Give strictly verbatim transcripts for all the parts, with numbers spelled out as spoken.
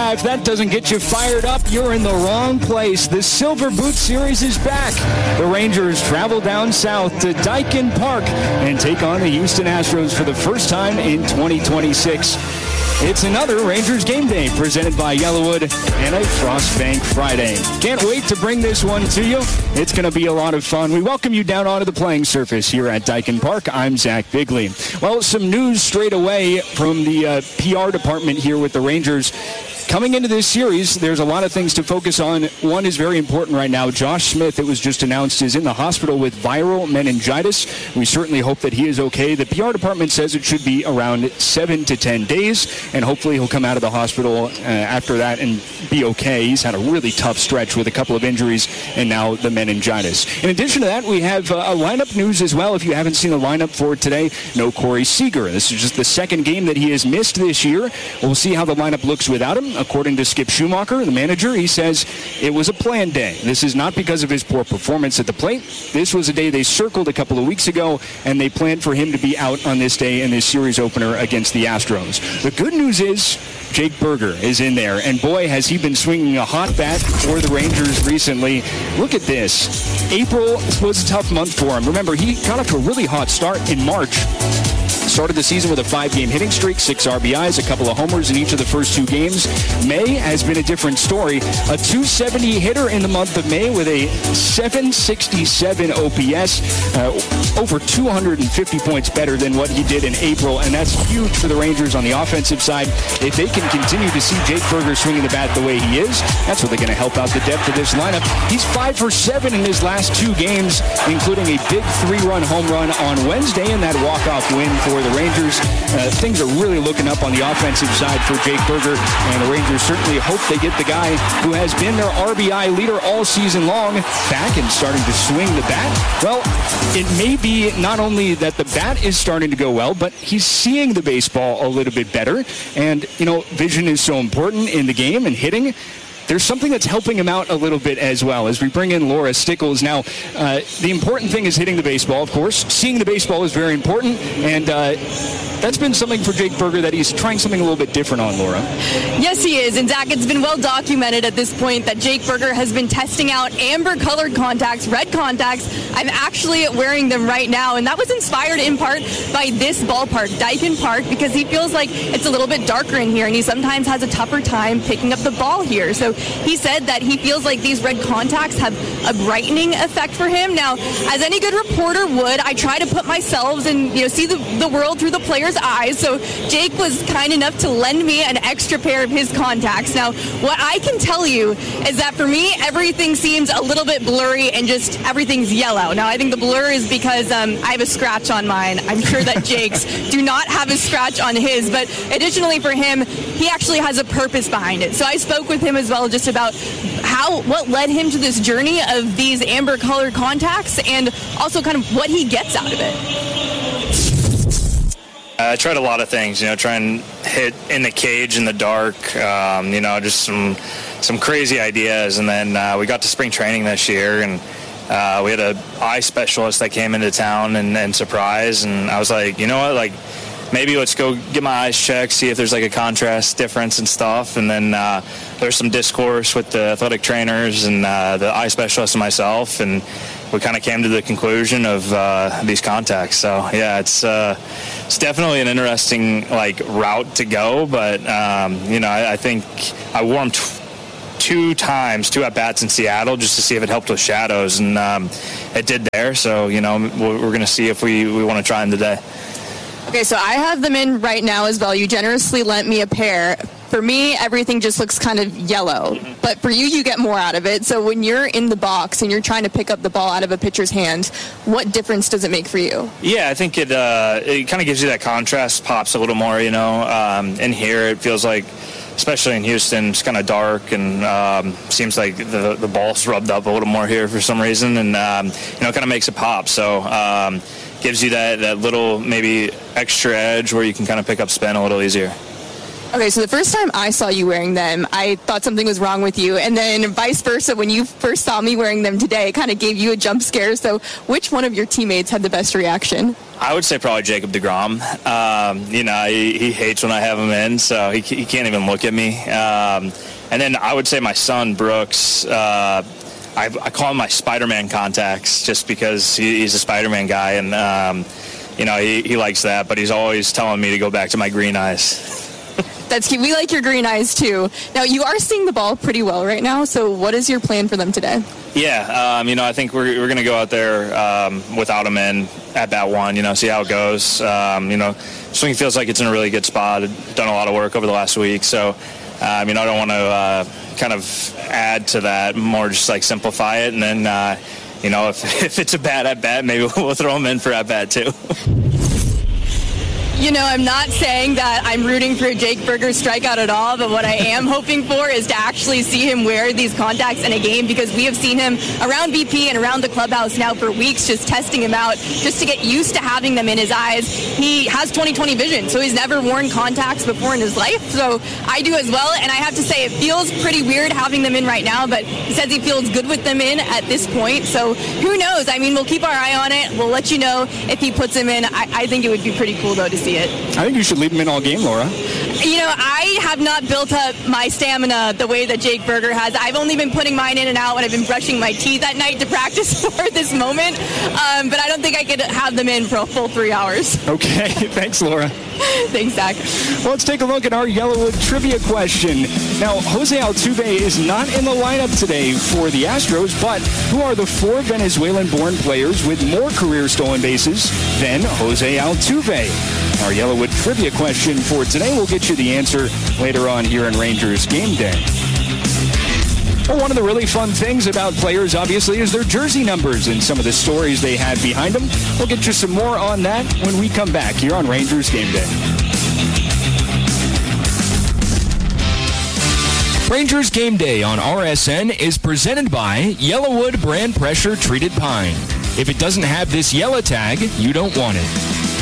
Yeah, if that doesn't get you fired up, you're in the wrong place. The Silver Boot Series is back. The Rangers travel down south to Daikin Park and take on the Houston Astros for the first time in twenty twenty-six. It's another Rangers game day presented by Yellowwood and a Frostbank Friday. Can't wait to bring this one to you. It's going to be a lot of fun. We welcome you down onto the playing surface here at Daikin Park. I'm Zach Bigley. Well, some news straight away from the uh, P R department here with the Rangers. Coming into this series, there's a lot of things to focus on. One is very important right now. Josh Smith, it was just announced, is in the hospital with viral meningitis. We certainly hope that he is okay. The P R department says it should be around seven to ten days, and hopefully he'll come out of the hospital uh, after that and be okay. He's had a really tough stretch with a couple of injuries and now the meningitis. In addition to that, we have uh, a lineup news as well. If you haven't seen the lineup for today, no Corey Seager. This is just the second game that he has missed this year. We'll see how the lineup looks without him. According to Skip Schumacher, the manager, he says it was a planned day. This is not because of his poor performance at the plate. This was a day they circled a couple of weeks ago, and they planned for him to be out on this day in this series opener against the Astros. The good news is Jake Burger is in there, and boy, has he been swinging a hot bat for the Rangers recently. Look at this. April was a tough month for him. Remember, he got off to a really hot start in March. Started the season with a five-game hitting streak, six R B Is, a couple of homers in each of the first two games. May has been a different story. A two seventy hitter in the month of May with a seven sixty-seven O P S, uh, over two hundred fifty points better than what he did in April, and that's huge for the Rangers on the offensive side. If they can continue to see Jake Burger swinging the bat the way he is, that's what they're going to help out the depth of this lineup. He's five for seven in his last two games, including a big three-run home run on Wednesday and that walk-off win for the Rangers. Uh, things are really looking up on the offensive side for Jake Burger, and the Rangers certainly hope they get the guy who has been their R B I leader all season long back and starting to swing the bat. Well, it may be not only that the bat is starting to go well, but he's seeing the baseball a little bit better. And, you know, vision is so important in the game and hitting. There's something that's helping him out a little bit as well as we bring in Laura Stickles. Now, uh, the important thing is hitting the baseball, of course. Seeing the baseball is very important, and uh, that's been something for Jake Burger that he's trying something a little bit different on, Laura. Yes, he is. And, Zach, it's been well documented at this point that Jake Burger has been testing out amber-colored contacts, red contacts. I'm actually wearing them right now, and that was inspired in part by this ballpark, Daikin Park, because he feels like it's a little bit darker in here, and he sometimes has a tougher time picking up the ball here. So he said that he feels like these red contacts have a brightening effect for him. Now, as any good reporter would, I try to put myself and, you know, see the, the world through the player's eyes. So Jake was kind enough to lend me an extra pair of his contacts. Now, what I can tell you is that for me, everything seems a little bit blurry and just everything's yellow. Now, I think the blur is because um, I have a scratch on mine. I'm sure that Jake's do not have a scratch on his. But additionally for him, he actually has a purpose behind it. So I spoke with him as well just about how what led him to this journey of these amber colored contacts and also kind of what he gets out of it. I tried a lot of things, you know, try and hit in the cage in the dark, um, you know, just some some crazy ideas. And then uh, we got to spring training this year, and uh, we had an eye specialist that came into town and, and surprise. And I was like, you know what, like, maybe let's go get my eyes checked, see if there's like a contrast difference and stuff. And then uh, there's some discourse with the athletic trainers and uh, the eye specialist and myself, and we kind of came to the conclusion of uh, these contacts. So yeah, it's uh, it's definitely an interesting like route to go. But um, you know, I, I think I wore them t- two times, two at bats in Seattle, just to see if it helped with shadows, and um, it did there. So you know, we're, we're going to see if we we want to try them today. Okay, so I have them in right now as well. You generously lent me a pair. For me, everything just looks kind of yellow. Mm-hmm. But for you, you get more out of it. So when you're in the box and you're trying to pick up the ball out of a pitcher's hand, what difference does it make for you? Yeah, I think it uh, it kind of gives you that contrast, pops a little more, you know. Um, in here, it feels like, especially in Houston, it's kind of dark, and um, seems like the the ball's rubbed up a little more here for some reason, and um, you know, it kind of makes it pop. So um, gives you that, that little maybe extra edge where you can kind of pick up spin a little easier. Okay, so the first time I saw you wearing them, I thought something was wrong with you. And then vice versa, when you first saw me wearing them today, it kind of gave you a jump scare. So which one of your teammates had the best reaction? I would say probably Jacob deGrom. Um, you know, he, he hates when I have him in, so he, he can't even look at me. Um, and then I would say my son, Brooks, uh, I, I call him my Spider-Man contacts just because he, he's a Spider-Man guy. And, um, you know, he, he likes that, but he's always telling me to go back to my green eyes. That's cute. We like your green eyes, too. Now, you are seeing the ball pretty well right now, so what is your plan for them today? Yeah, um, you know, I think we're, we're going to go out there um, without him in at bat one, you know, see how it goes. Um, you know, swing feels like it's in a really good spot. I've done a lot of work over the last week, so, um, you know, I don't want to uh, kind of add to that, more just like simplify it, and then, uh, you know, if, if it's a bad at bat, maybe we'll throw him in for at bat, too. You know, I'm not saying that I'm rooting for a Jake Burger strikeout at all, but what I am hoping for is to actually see him wear these contacts in a game, because we have seen him around B P and around the clubhouse now for weeks, just testing him out, just to get used to having them in his eyes. He has twenty twenty vision, so he's never worn contacts before in his life, so I do as well, and I have to say it feels pretty weird having them in right now, but he says he feels good with them in at this point, so who knows? I mean, we'll keep our eye on it. We'll let you know if he puts them in. I, I think it would be pretty cool, though, to see it. I think you should leave him in all game, Laura. You know, I have not built up my stamina the way that Jake Burger has. I've only been putting mine in and out when I've been brushing my teeth at night to practice for this moment. Um, but I don't think I could have them in for a full three hours. Okay. Thanks, Laura. Thanks, Zach. Well, let's take a look at our Yellowwood trivia question. Now, Jose Altuve is not in the lineup today for the Astros, but who are the four Venezuelan-born players with more career stolen bases than Jose Altuve? Our Yellowwood trivia question for today. We'll get you the answer later on here in Rangers Game Day. Well, one of the really fun things about players, obviously, is their jersey numbers and some of the stories they have behind them. We'll get you some more on that when we come back here on Rangers Game Day. Rangers Game Day on R S N is presented by Yellowwood Brand Pressure Treated Pine. If it doesn't have this yellow tag, you don't want it.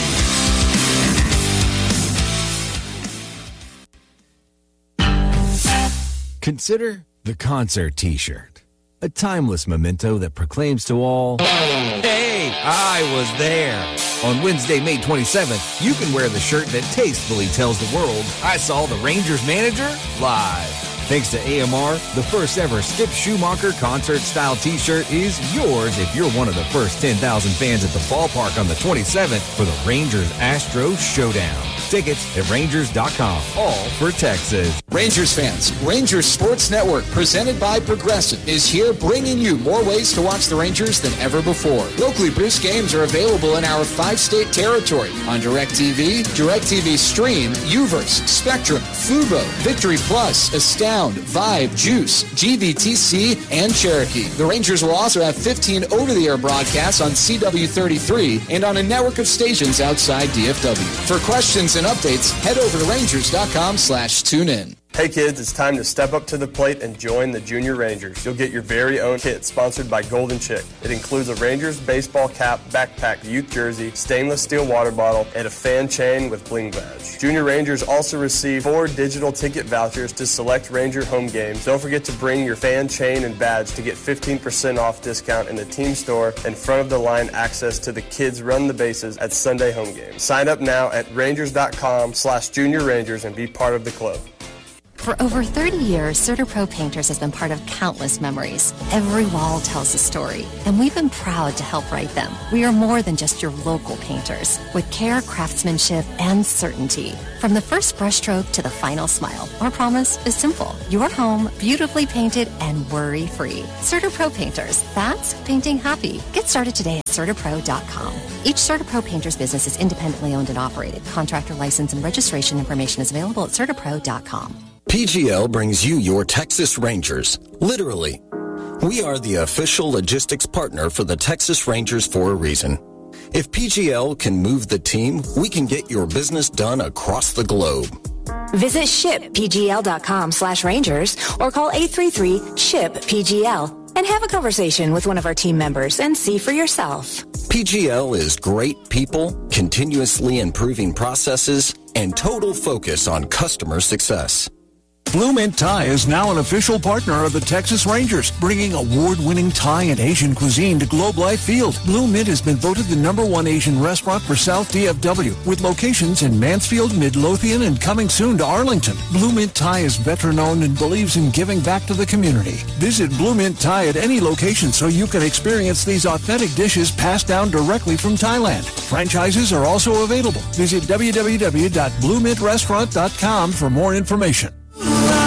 Consider the concert t-shirt, a timeless memento that proclaims to all, hey, I was there. On Wednesday, May twenty-seventh, you can wear the shirt that tastefully tells the world, I saw the Rangers manager live. Thanks to A M R, the first ever Skip Schumacher concert-style t-shirt is yours if you're one of the first ten thousand fans at the ballpark on the twenty-seventh for the Rangers-Astros Showdown. Tickets at Rangers dot com, all for Texas. Rangers fans, Rangers Sports Network, presented by Progressive, is here bringing you more ways to watch the Rangers than ever before. Locally produced games are available in our five-state territory on DirecTV, DirecTV Stream, Uverse, Spectrum, Fubo, Victory Plus, Astound, Vibe, Juice, G V T C, and Cherokee. The Rangers will also have fifteen over-the-air broadcasts on C W thirty-three and on a network of stations outside D F W. For questions and updates, head over to Rangers dot com slash tune in. Hey kids, it's time to step up to the plate and join the Junior Rangers. You'll get your very own kit sponsored by Golden Chick. It includes a Rangers baseball cap, backpack, youth jersey, stainless steel water bottle, and a fan chain with bling badge. Junior Rangers also receive four digital ticket vouchers to select Ranger home games. Don't forget to bring your fan chain and badge to get fifteen percent off discount in the team store and front of the line access to the Kids Run the Bases at Sunday home games. Sign up now at Rangers dot com slash Junior Rangers and be part of the club. For over thirty years, CertaPro Painters has been part of countless memories. Every wall tells a story, and we've been proud to help write them. We are more than just your local painters, with care, craftsmanship, and certainty. From the first brushstroke to the final smile, our promise is simple. Your home, beautifully painted and worry-free. CertaPro Painters, that's painting happy. Get started today at CertaPro dot com. Each CertaPro Painters business is independently owned and operated. Contractor license and registration information is available at CertaPro dot com. P G L brings you your Texas Rangers, literally. We are the official logistics partner for the Texas Rangers for a reason. If P G L can move the team, we can get your business done across the globe. Visit ship P G L dot com slash Rangers or call eight three three, S H I P P G L and have a conversation with one of our team members and see for yourself. P G L is great people, continuously improving processes, and total focus on customer success. Blue Mint Thai is now an official partner of the Texas Rangers, bringing award-winning Thai and Asian cuisine to Globe Life Field. Blue Mint has been voted the number one Asian restaurant for South D F W, with locations in Mansfield, Midlothian, and coming soon to Arlington. Blue Mint Thai is veteran-owned and believes in giving back to the community. Visit Blue Mint Thai at any location so you can experience these authentic dishes passed down directly from Thailand. Franchises are also available. Visit w w w dot blue mint restaurant dot com for more information.